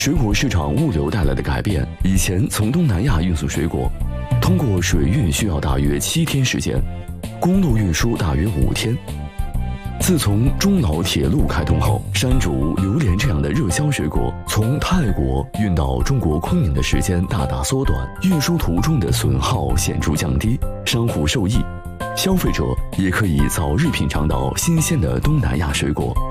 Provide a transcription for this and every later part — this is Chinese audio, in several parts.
水果市场物流带来的改变，以前从东南亚运送水果，通过水运需要大约7天时间，公路运输大约5天。自从中老铁路开通后，山竹、榴莲这样的热销水果从泰国运到中国昆明的时间大大缩短，运输途中的损耗显著降低，商户受益，消费者也可以早日品尝到新鲜的东南亚水果。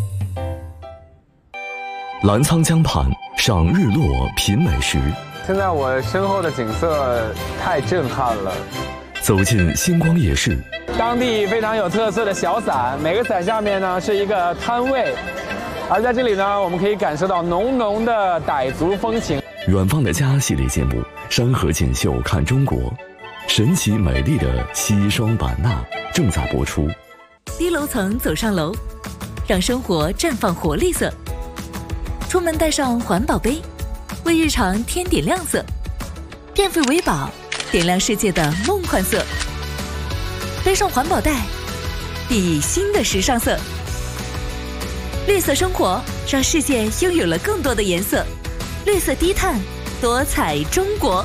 澜沧江畔赏日落品美食， 现在我身后的景色太震撼了。 走进星光夜市， 当地非常有特色的小伞，每个伞下面呢是一个摊位，而在这里呢，我们可以感受到浓浓的傣族风情。 远方的家系列节目《山河锦绣看中国》，神奇美丽的西双版纳正在播出。 低楼层走上楼，让生活绽放活力色。出门带上环保杯，为日常添点亮色。变废为宝，点亮世界的梦幻色。背上环保袋，熠熠新的时尚色。绿色生活，让世界拥有了更多的颜色。绿色低碳，多彩中国。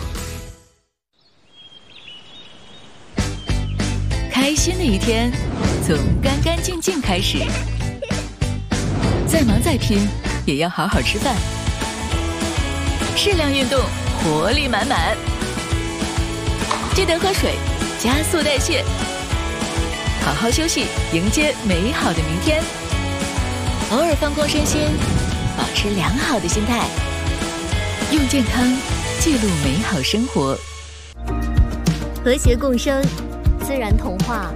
开心的一天，从干干净净开始。再忙再拼，也要好好吃饭。适量运动，活力满满。记得喝水，加速代谢。好好休息，迎接美好的明天。偶尔放空身心，保持良好的心态，用健康记录美好生活。 和谐共生，自然童话。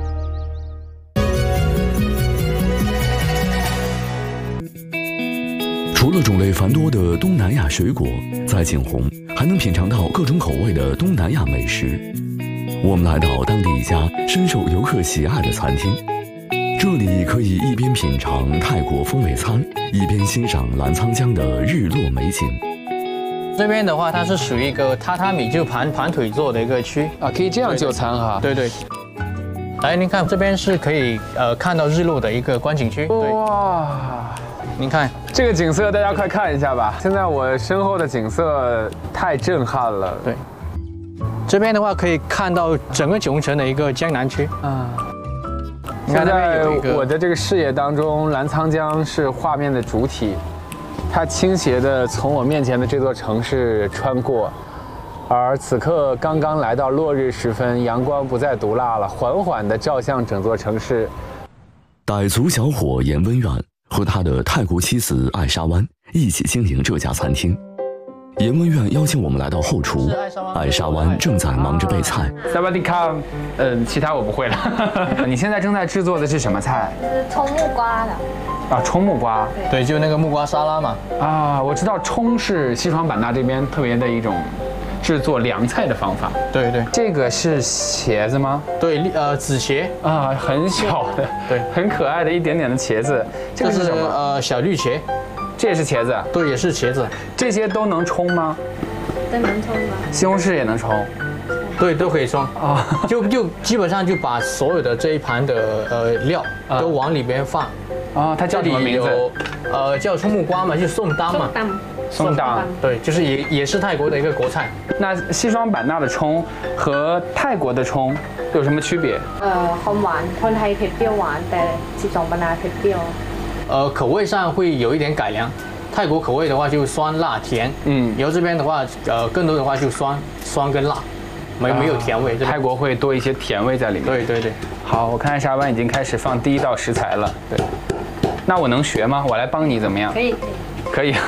除了种类繁多的东南亚水果，在景洪还能品尝到各种口味的东南亚美食。我们来到当地一家深受游客喜爱的餐厅，这里可以一边品尝泰国风味餐，一边欣赏澜沧江的日落美景。 这边的话，它是属于一个榻榻米，就盘腿坐的一个区啊，可以这样就餐哈。 对对。来，您看这边是可以看到日落的一个观景区。 哇， 您看这个景色，大家快看一下吧。现在我身后的景色太震撼了。 对。这边的话可以看到整个九龙城的一个江南区啊。 现在我的这个视野当中，澜沧江是画面的主体，它倾斜的从我面前的这座城市穿过，而此刻刚刚来到落日时分，阳光不再毒辣了，缓缓地照向整座城市。 傣族小伙严文远和他的泰国妻子艾莎湾一起经营这家餐厅。严文远邀请我们来到后厨，艾莎湾正在忙着备菜。 萨瓦迪卡，其他我不会了。你现在正在制作的是什么菜？ 是葱木瓜的。 啊，葱木瓜。 对，就那个木瓜沙拉嘛。 啊，我知道葱是西双版纳这边特别的一种制作凉菜的方法。 对对。 这个是茄子吗？ 对，紫茄啊，很小的，对，很可爱的一点点的茄子。这个是什么？ 小绿茄。 这也是茄子， 对，也是茄子。 这些都能冲吗？ 都能冲吗？ 西红柿也能冲， 对，都可以冲啊。就基本上就把所有的这一盘的料都往里边放。 啊，它叫什么名字？ 叫葱木瓜嘛，就是宋当嘛。 宋当， 对，就是也是泰国的一个国菜。 那西双版纳的葱和泰国的葱有什么区别？ 好หวาน，คนไทยเผ็ดเปรี้ยวหวาน，แต่西双版纳เผ็ดเปรี้ยว。 口味上会有一点改良，泰国口味的话就酸辣甜，然后这边的话，更多的话就酸跟辣，没有甜味。 泰国会多一些甜味在里面。 对对对。 好，我看艾莎湾已经开始放第一道食材了。对。那我能学吗？我来帮你怎么样？ 可以。 可以。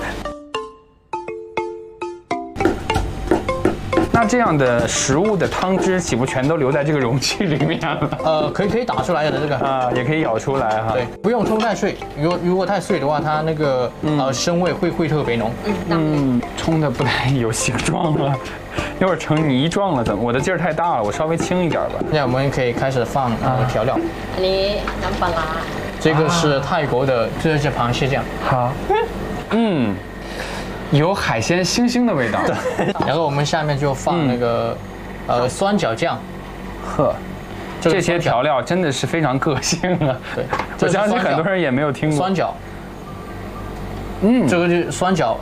那这样的食物的汤汁岂不全都留在这个容器里面了？ 可以打出来的这个啊，也可以舀出来哈。 对，不用冲太碎，如果太碎的话，它那个生味会特别浓。 冲的不太有形状了，一会儿成泥状了怎么？我的劲儿太大了，我稍微轻一点吧。 那我们可以开始放调料。 น้ำปลาร้า。 这个是泰国的，这是螃蟹酱。 好。有海鲜腥腥的味道。 然后我们下面就放那个酸角酱。 呵，这些调料真的是非常个性啊。对，我相信很多人也没有听过。 酸角。 这个就是酸角